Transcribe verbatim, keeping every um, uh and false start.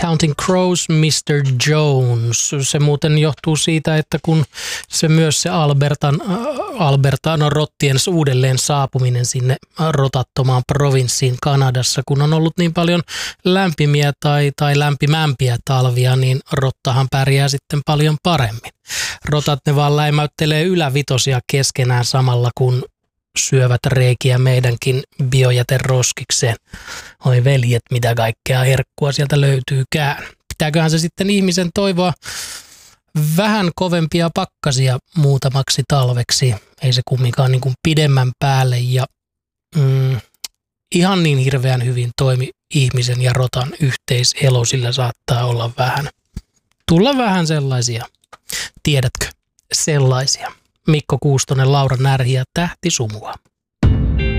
Counting Crows, mister Jones. Se muuten johtuu siitä, että kun se myös se Albertan, Alberta, no rottien uudelleen saapuminen sinne rotattomaan provinssiin Kanadassa, kun on ollut niin paljon lämpimiä tai, tai lämpimämpiä talvia, niin rottahan pärjää sitten paljon paremmin. Rotat ne vaan läimäyttelee ylävitosia keskenään samalla, kun syövät reikiä meidänkin biojäteroskikseen. Oi veljet, mitä kaikkea herkkua sieltä löytyykään. Pitääköhän se sitten ihmisen toivoa vähän kovempia pakkasia muutamaksi talveksi. Ei se kumminkaan niin kuin pidemmän päälle ja mm, ihan niin hirveän hyvin toimi ihmisen ja rotan yhteiselo, sillä saattaa olla vähän. Tulla vähän sellaisia. Tiedätkö? Sellaisia. Mikko Kuustonen, Laura Närhi ja Tähti Sumua.